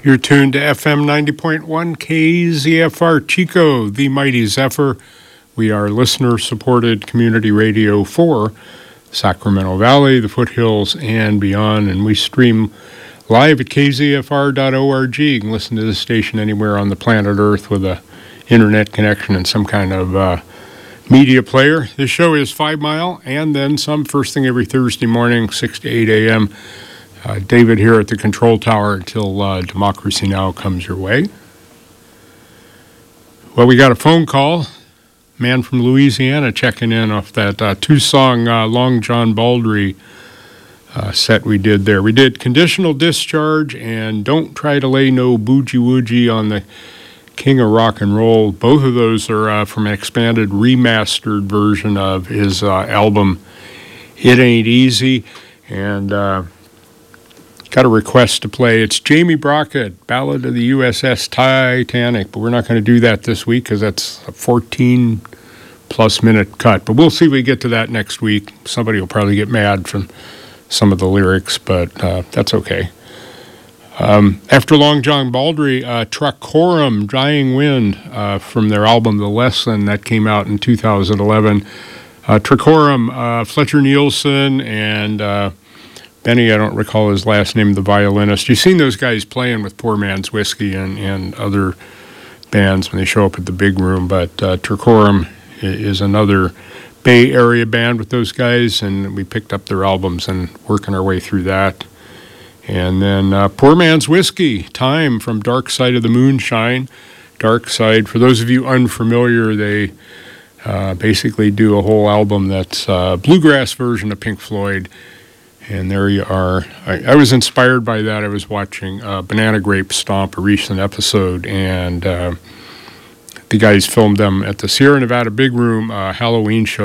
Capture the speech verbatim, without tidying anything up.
You're tuned to F M ninety point one K Z F R Chico, the mighty Zephyr. We are listener-supported community radio for Sacramento Valley, the foothills, and beyond. And we stream live at k z f r dot org. You can listen to this station anywhere on the planet Earth with a internet connection and some kind of uh, media player. This show is Five Mile and then some, first thing every Thursday morning, six to eight a.m. Uh, David here at the control tower until uh, Democracy Now! Comes your way. Well, we got a phone call. Man from Louisiana checking in off that uh, two-song uh, Long John Baldry uh, set we did there. We did Conditional Discharge and Don't Try to Lay No Boogie Woogie on the King of Rock and Roll. Both of those are uh, from an expanded, remastered version of his uh, album, It Ain't Easy. And... Uh, Got a request to play. It's Jamie Brockett, Ballad of the U S S Titanic, but we're not going to do that this week because that's a fourteen-plus minute cut. But we'll see if we get to that next week. Somebody will probably get mad from some of the lyrics, but uh, that's okay. Um, after Long John Baldry, uh, Tracorum, Dying Wind, uh, from their album The Lesson, that came out in two thousand eleven. Uh, Tracorum, uh, Fletcher Nielsen, and... Uh, Benny, I don't recall his last name, the violinist. You've seen those guys playing with Poor Man's Whiskey and, and other bands when they show up at the big room, but uh, Tracorum is another Bay Area band with those guys, and we picked up their albums and working our way through that. And then uh, Poor Man's Whiskey, Time from Dark Side of the Moonshine. Dark Side, for those of you unfamiliar, they uh, basically do a whole album that's a bluegrass version of Pink Floyd. And there you are. I, I was inspired by that. I was watching uh, Banana Grape Stomp, a recent episode, and uh, the guys filmed them at the Sierra Nevada Big Room uh, Halloween show.